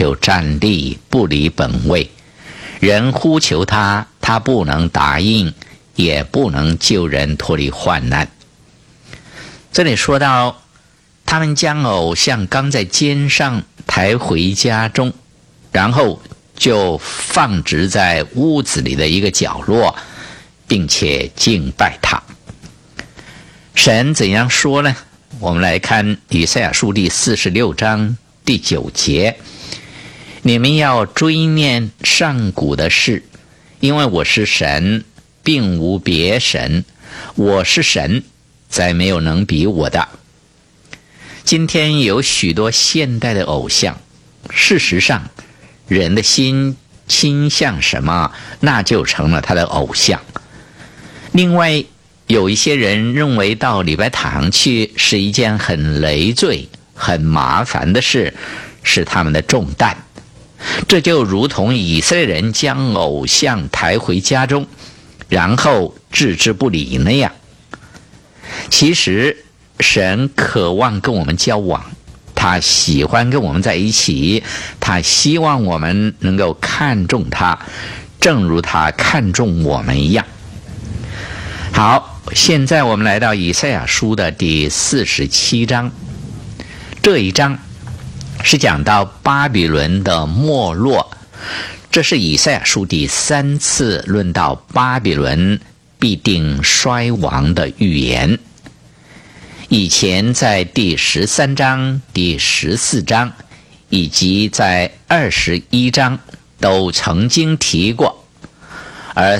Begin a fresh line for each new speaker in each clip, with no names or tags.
就站立不离本位。人呼求他，他不能答应，也不能救人脱离患难。这里说到他们将偶像扛在肩上抬回家中，然后就放置在屋子里的一个角落，并且敬拜他。神怎样说呢？我们来看以赛亚书第46章第9节，你们要追念上古的事，因为我是神，并无别神，我是神，再没有能比我的。今天有许多现代的偶像，事实上人的心倾向什么，那就成了他的偶像。另外有一些人认为到礼拜堂去是一件很累赘很麻烦的事，是他们的重担。这就如同以色列人将偶像抬回家中，然后置之不理那样。其实神渴望跟我们交往，他喜欢跟我们在一起，他希望我们能够看重他，正如他看重我们一样。好，现在我们来到以赛亚书的第47章。这一章是讲到巴比伦的没落，这是以赛亚书第3次论到巴比伦必定衰亡的预言。以前在第13章、第14章以及在21章都曾经提过，而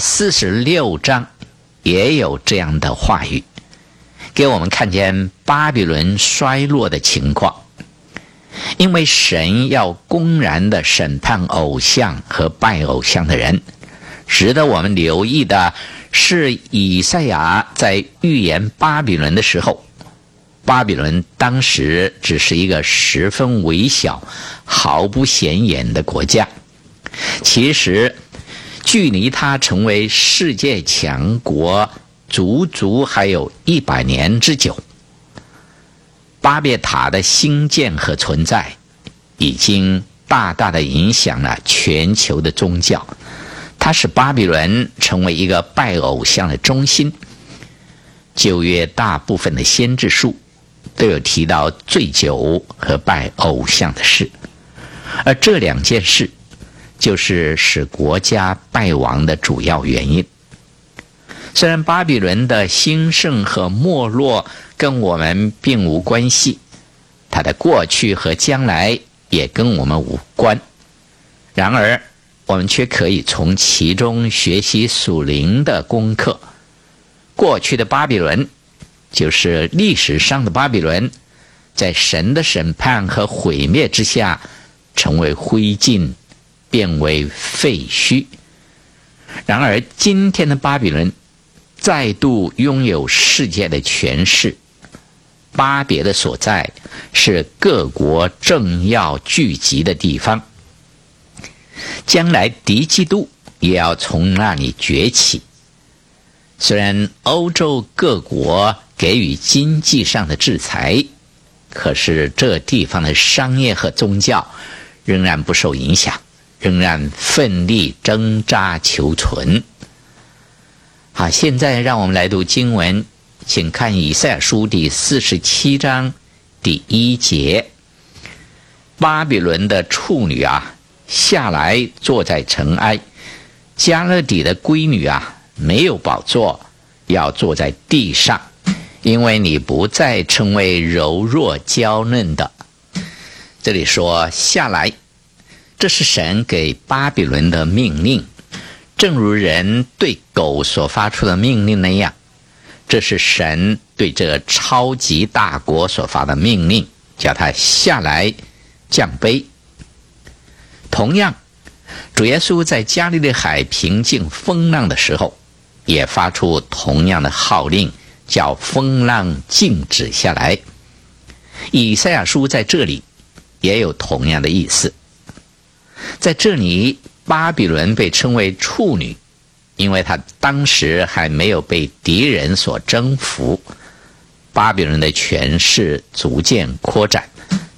46章也有这样的话语，给我们看见巴比伦衰落的情况。因为神要公然的审判偶像和拜偶像的人。值得我们留意的是，以赛亚在预言巴比伦的时候，巴比伦当时只是一个十分微小、毫不显眼的国家。其实距离它成为世界强国足足还有100年之久。巴别塔的兴建和存在已经大大的影响了全球的宗教，它使巴比伦成为一个拜偶像的中心。旧约大部分的先知书都有提到醉酒和拜偶像的事，而这2件事就是使国家败亡的主要原因。虽然巴比伦的兴盛和没落跟我们并无关系，它的过去和将来也跟我们无关，然而我们却可以从其中学习属灵的功课。过去的巴比伦就是历史上的巴比伦，在神的审判和毁灭之下成为灰烬，变为废墟。然而今天的巴比伦再度拥有世界的权势，巴别的所在是各国政要聚集的地方。将来敌基督也要从那里崛起。虽然欧洲各国给予经济上的制裁，可是这地方的商业和宗教仍然不受影响，仍然奋力挣扎求存。好，现在让我们来读经文，请看以赛亚书第47章第1节。巴比伦的处女啊，下来坐在尘埃，加勒底的闺女啊，没有宝座，要坐在地上，因为你不再成为柔弱娇嫩的。这里说下来，这是神给巴比伦的命令，正如人对狗所发出的命令那样，这是神对这超级大国所发的命令，叫他下来降卑。同样，主耶稣在加利利海平静风浪的时候，也发出同样的号令，叫风浪静止下来。以赛亚书在这里也有同样的意思。在这里，巴比伦被称为处女，因为他当时还没有被敌人所征服。巴比伦的权势逐渐扩展，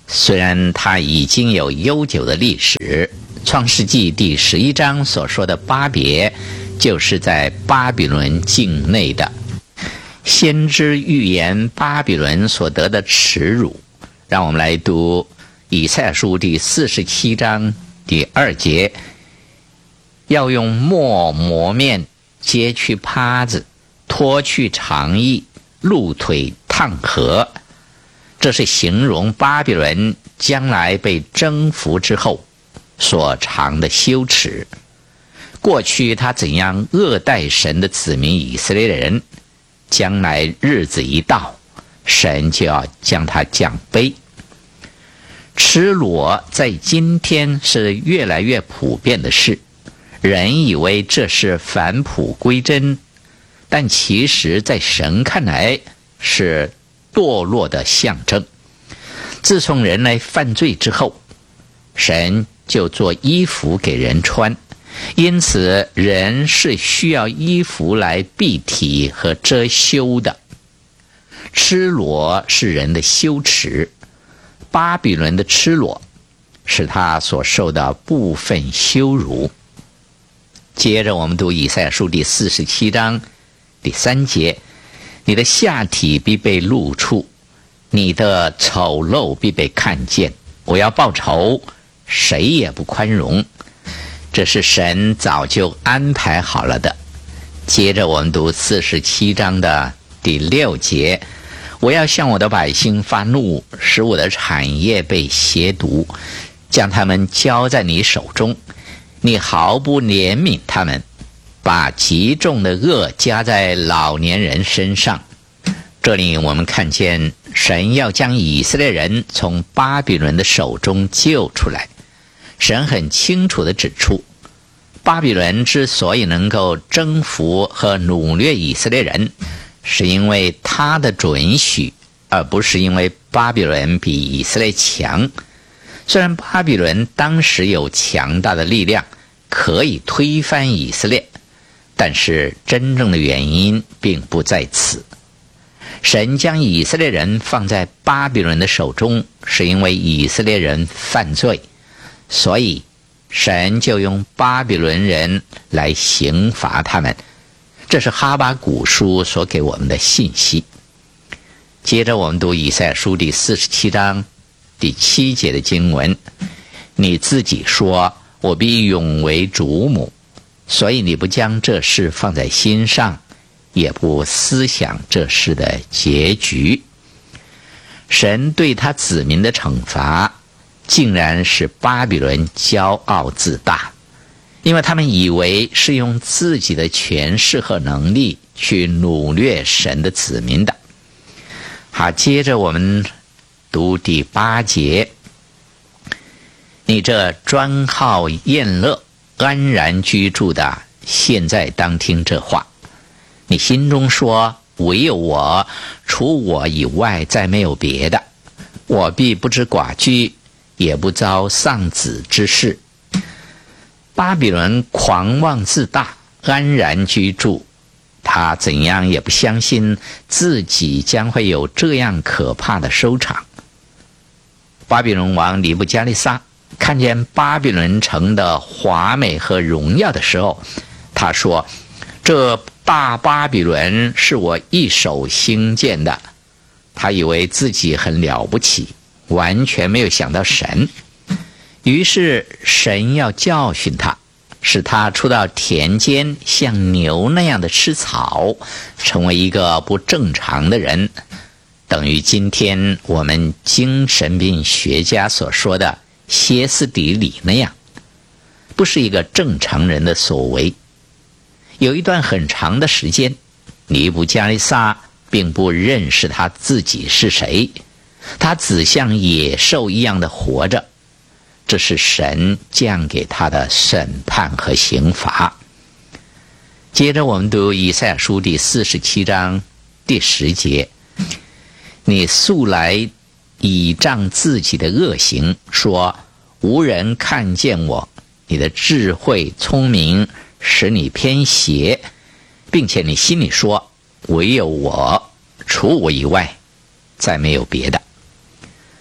虽然它已经有悠久的历史，创世纪第11章所说的巴别，就是在巴比伦境内的。先知预言巴比伦所得的耻辱。让我们来读以赛亚书第47章第2节，要用磨磨面，揭去耙子，脱去长衣，露腿烫河。这是形容巴比伦将来被征服之后所尝的羞耻。过去他怎样恶待神的子民以色列人，将来日子一到，神就要将他降卑。赤裸在今天是越来越普遍的事，人以为这是返璞归真，但其实在神看来是堕落的象征。自从人类犯罪之后，神就做衣服给人穿，因此人是需要衣服来蔽体和遮羞的。赤裸是人的羞耻，巴比伦的赤裸是他所受的部分羞辱。接着我们读以赛亚书第47章第3节，你的下体必被露出，你的丑陋必被看见，我要报仇，谁也不宽容。这是神早就安排好了的。接着我们读47章的第6节，我要向我的百姓发怒，使我的产业被亵渎，将他们交在你手中，你毫不怜悯他们，把极重的恶加在老年人身上。这里我们看见神要将以色列人从巴比伦的手中救出来。神很清楚地指出，巴比伦之所以能够征服和掳掠以色列人，是因为他的准许，而不是因为巴比伦比以色列强。虽然巴比伦当时有强大的力量可以推翻以色列，但是真正的原因并不在此。神将以色列人放在巴比伦的手中，是因为以色列人犯罪，所以神就用巴比伦人来刑罚他们。这是哈巴谷书所给我们的信息。接着我们读以赛亚书第47章第7节的经文，你自己说，我必永为主母，所以你不将这事放在心上，也不思想这事的结局。神对他子民的惩罚，竟然是巴比伦骄傲自大，因为他们以为是用自己的权势和能力去掳掠神的子民的。好，接着我们读第8节，你这专好宴乐、安然居住的，现在当听这话。你心中说，唯有我，除我以外再没有别的，我必不知寡居，也不遭丧子之事。巴比伦狂妄自大，安然居住，他怎样也不相信自己将会有这样可怕的收场。巴比伦王尼布加利撒看见巴比伦城的华美和荣耀的时候，他说，这大巴比伦是我一手兴建的。他以为自己很了不起，完全没有想到神。于是神要教训他，使他出到田间，像牛那样的吃草，成为一个不正常的人，等于今天我们精神病学家所说的歇斯底里那样，不是一个正常人的所为。有一段很长的时间，尼布加利撒并不认识他自己是谁，他只像野兽一样的活着。这是神降给他的审判和刑罚。接着我们读以赛亚书第47章第10节，你素来倚仗自己的恶行，说无人看见我，你的智慧聪明使你偏邪，并且你心里说，唯有我，除我以外再没有别的。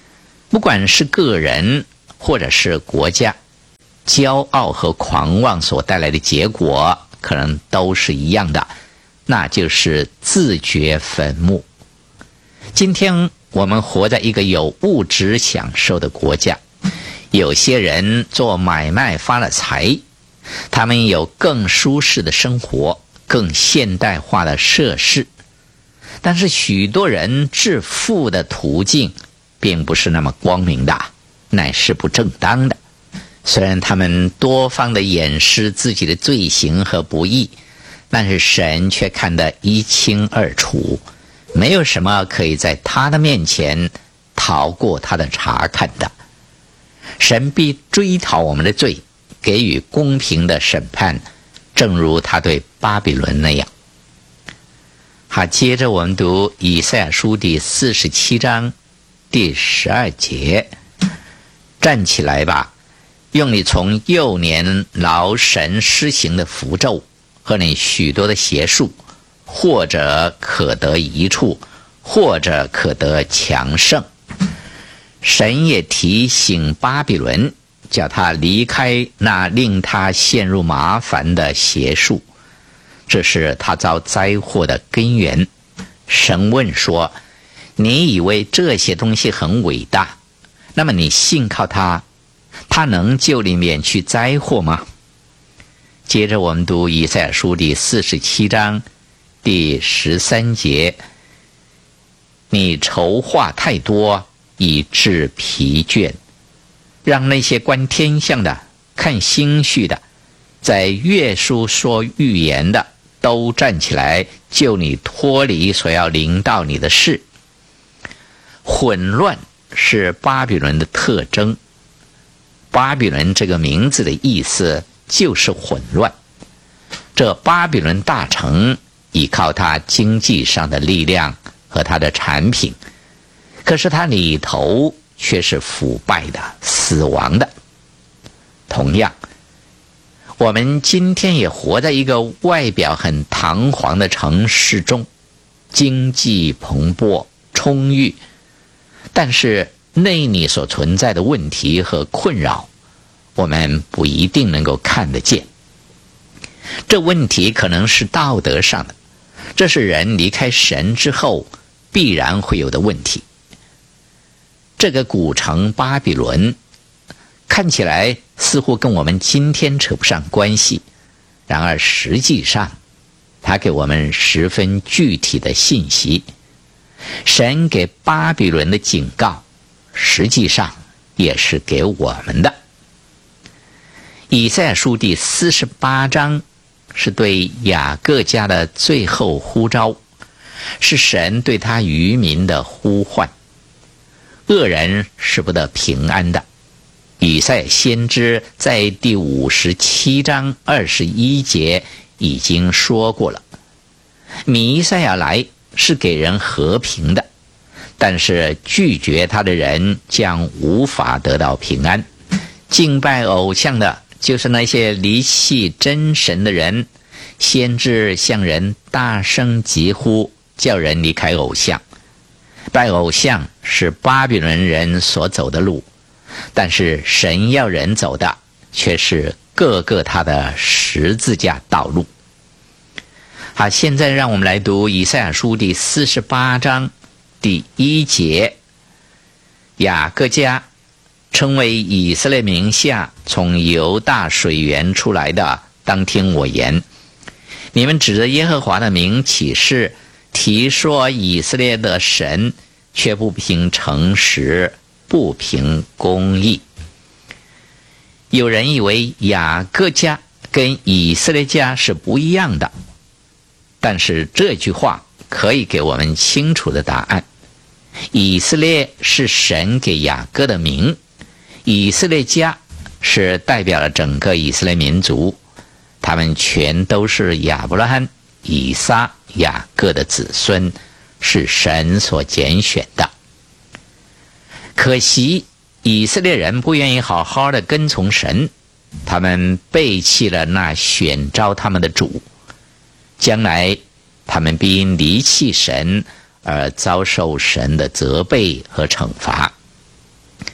不管是个人或者是国家，骄傲和狂妄所带来的结果可能都是一样的，那就是自掘坟墓。今天我们活在一个有物质享受的国家，有些人做买卖发了财，他们有更舒适的生活，更现代化的设施，但是许多人致富的途径并不是那么光明的，乃是不正当的。虽然他们多方的掩饰自己的罪行和不义，但是神却看得一清二楚，没有什么可以在他的面前逃过他的查看的。神必追讨我们的罪，给予公平的审判，正如他对巴比伦那样。好，接着我们读以赛亚书第47章第12节，站起来吧，用你从幼年劳神施行的符咒和你许多的邪术，或者可得益处，或者可得强盛。神也提醒巴比伦，叫他离开那令他陷入麻烦的邪术，这是他遭灾祸的根源。神问说，你以为这些东西很伟大，那么你信靠他，他能救你免去灾祸吗？接着我们读以赛亚书第47章第13节，你筹划太多，以致疲倦，让那些观天象的、看星序的、在月书说预言的都站起来，救你脱离所要临到你的事。混乱是巴比伦的特征，巴比伦这个名字的意思就是混乱。这巴比伦大城依靠它经济上的力量和它的产品，可是它里头却是腐败的、死亡的。同样，我们今天也活在一个外表很堂皇的城市中，经济蓬勃充裕，但是内里所存在的问题和困扰，我们不一定能够看得见。这问题可能是道德上的，这是人离开神之后必然会有的问题。这个古城巴比伦看起来似乎跟我们今天扯不上关系，然而实际上它给我们十分具体的信息。神给巴比伦的警告实际上也是给我们的。以赛亚书第48章是对雅各家的最后呼召，是神对他渔民的呼唤。恶人是不得平安的。以赛亚先知在第57章21节已经说过了，弥赛亚来是给人和平的，但是拒绝他的人将无法得到平安。敬拜偶像的就是那些离弃真神的人，先知向人大声疾呼，叫人离开偶像。拜偶像是巴比伦人所走的路，但是神要人走的却是各个他的十字架道路。好，现在让我们来读以赛亚书第48章第1节。雅各家称为以色列名下从犹大水源出来的，当听我言。你们指着耶和华的名起誓，提说以色列的神，却不凭诚实，不凭公义。有人以为雅各家跟以色列家是不一样的，但是这句话可以给我们清楚的答案。以色列是神给雅各的名，以色列家是代表了整个以色列民族，他们全都是亚伯拉罕、以撒、雅各的子孙，是神所拣选的。可惜以色列人不愿意好好的跟从神，他们背弃了那选召他们的主，将来他们必因离弃神而遭受神的责备和惩罚。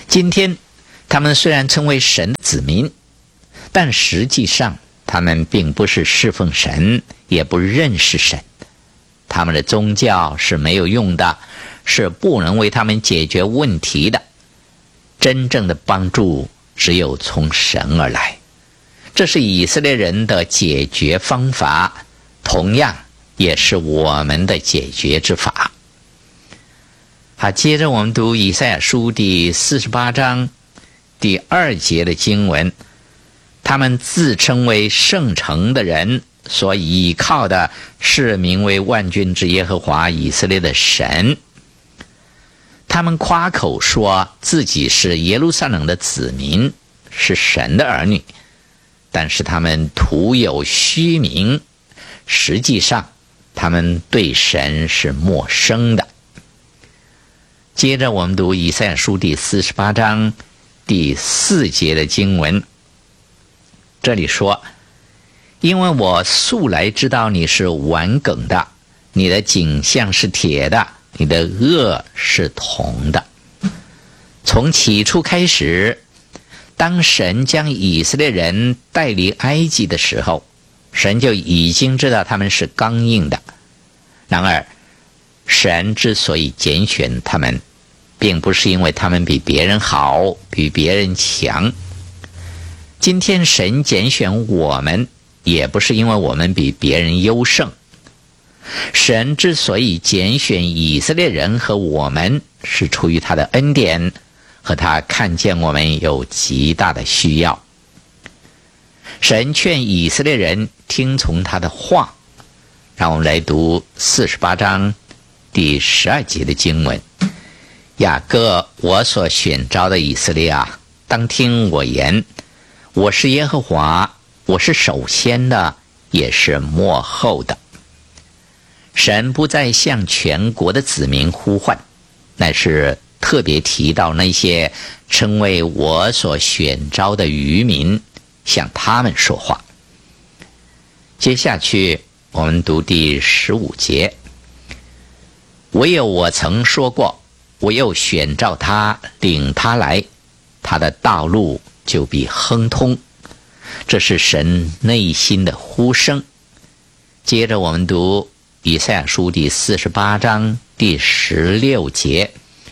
今天他们虽然称为神的子民，但实际上他们并不是侍奉神，也不认识神。他们的宗教是没有用的，是不能为他们解决问题的。真正的帮助只有从神而来，这是以色列人的解决方法，同样也是我们的解决之法。好，接着我们读以赛亚书第48章第2节的经文。他们自称为圣城的人所倚靠的是名为万军之耶和华以色列的神。他们夸口说自己是耶路撒冷的子民，是神的儿女，但是他们徒有虚名，实际上他们对神是陌生的。接着我们读以赛亚书第48章第4节的经文。这里说，因为我素来知道你是顽梗的，你的颈项是铁的，你的轭是铜的。从起初开始，当神将以色列人带离埃及的时候，神就已经知道他们是刚硬的。然而神之所以拣选他们，并不是因为他们比别人好，比别人强。今天神拣选我们，也不是因为我们比别人优胜。神之所以拣选以色列人和我们，是出于他的恩典，和他看见我们有极大的需要。神劝以色列人听从他的话。让我们来读48章第12节的经文。雅各，我所选召的以色列啊，当听我言。我是耶和华，我是首先的，也是末后的。神不再向全国的子民呼唤，乃是特别提到那些称为我所选召的余民，向他们说话。接下去我们读第15节。唯有我曾说过，我又选召他，领他来，他的道路就必亨通。这是神内心的呼声。接着我们读以赛亚书第48章第16节。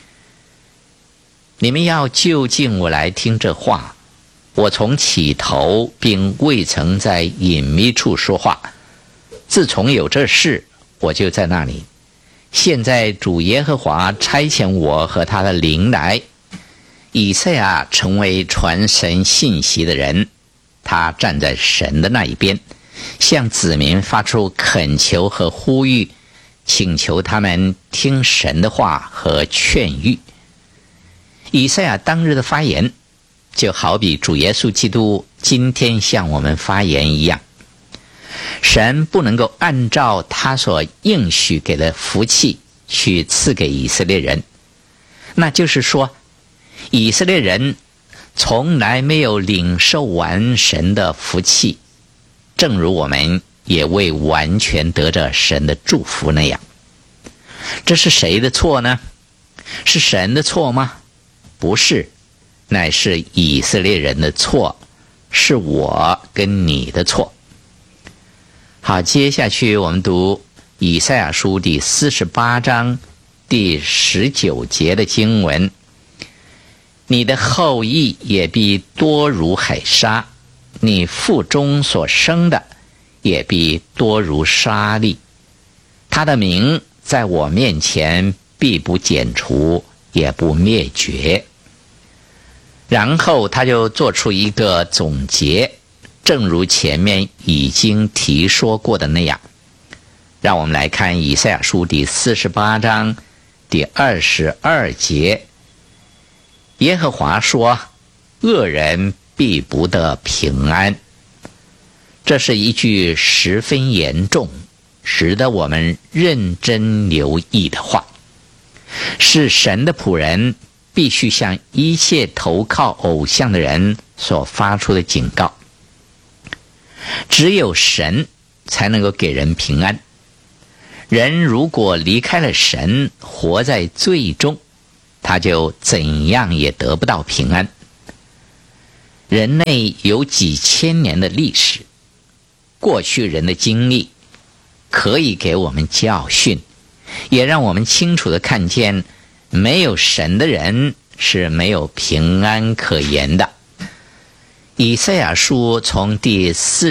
你们要就近我来听这话，我从起头并未曾在隐秘处说话，自从有这事，我就在那里。现在主耶和华差遣我和他的灵来。以赛亚成为传神信息的人，他站在神的那一边，向子民发出恳求和呼吁，请求他们听神的话和劝谕。以赛亚当日的发言，就好比主耶稣基督今天向我们发言一样。神不能够按照他所应许给的福气去赐给以色列人，那就是说，以色列人从来没有领受完神的福气，正如我们也未完全得着神的祝福那样。这是谁的错呢？是神的错吗？不是，乃是以色列人的错，是我跟你的错。好，接下去我们读以赛亚书第48章第19节的经文。你的后裔也必多如海沙，你腹中所生的也必多如沙粒。他的名在我面前必不剪除，也不灭绝。然后他就做出一个总结，正如前面已经提说过的那样。让我们来看以赛亚书第48章第22节。耶和华说，恶人必不得平安。这是一句十分严重，值得我们认真留意的话，是神的仆人必须向一切投靠偶像的人所发出的警告。只有神才能够给人平安。人如果离开了神，活在罪中， 他就怎样也得不到平安。人类有几千年的历史，过去人的经历可以给我们教训，也让我们清楚地看见，没有神的人是没有平安可言的。以赛亚书从第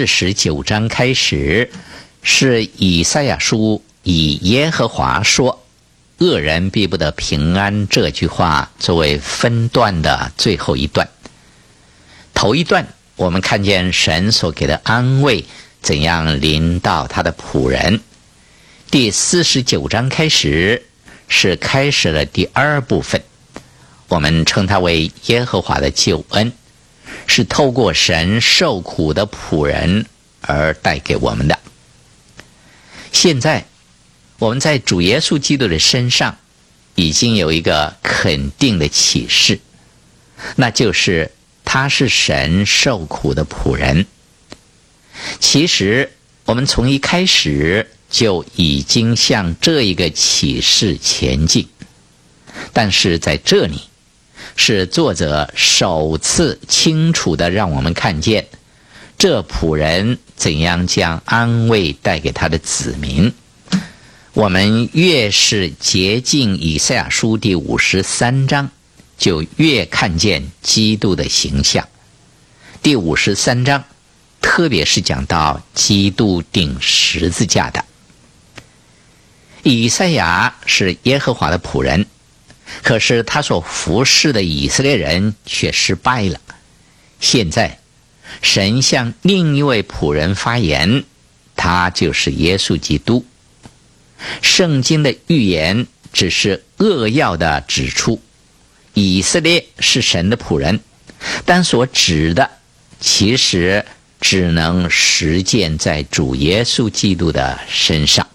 49章开始，是以赛亚书以耶和华说恶人必不得平安这句话作为分段的最后一段。头一段我们看见神所给的安慰怎样临到他的仆人。第49章开始是开始了第二部分，我们称它为耶和华的救恩，是透过神受苦的仆人而带给我们的。现在我们在主耶稣基督的身上已经有一个肯定的启示，那就是他是神受苦的仆人。其实我们从一开始就已经向这一个启示前进，但是在这里是作者首次清楚地让我们看见这仆人怎样将安慰带给他的子民。我们越是接近以赛亚书第53章，就越看见基督的形象。第53章特别是讲到基督钉十字架的。以赛亚是耶和华的仆人，可是他所服侍的以色列人却失败了。现在神向另一位仆人发言，他就是耶稣基督。圣经的预言只是扼要地指出以色列是神的仆人，但所指的其实只能实践在主耶稣基督的身上。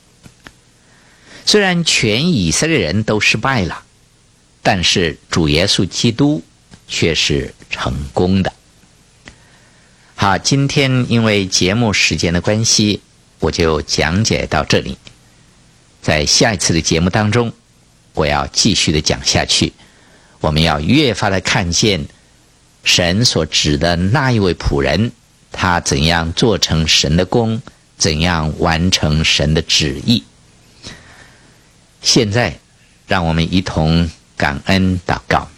虽然全以色列人都失败了，但是主耶稣基督却是成功的。好，今天因为节目时间的关系，我就讲解到这里。在下一次的节目当中，我要继续的讲下去。我们要越发的看见神所指的那一位仆人，他怎样做成神的工，怎样完成神的旨意。现在让我们一同感恩祷告。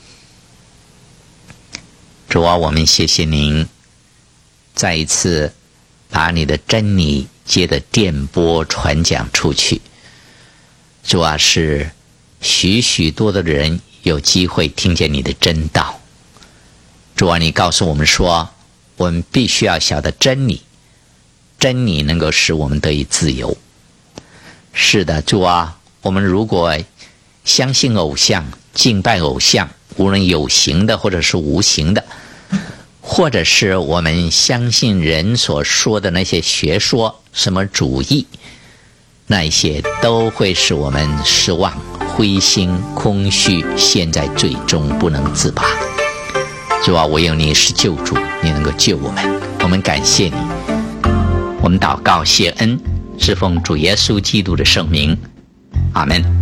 主啊，我们谢谢您再一次把你的真理接着电波传讲出去。主啊，是许许多多的人有机会听见你的真道。主啊，你告诉我们说，我们必须要晓得真理，真理能够使我们得以自由。是的，主啊，我们如果相信偶像，敬拜偶像，无论有形的或者是无形的，或者是我们相信人所说的那些学说，什么主义，那一些都会使我们失望、灰心、空虚，陷在最终不能自拔。主啊，唯有你是救主，你能够救我们，我们感谢你。我们祷告谢恩，是奉主耶稣基督的圣名，阿们。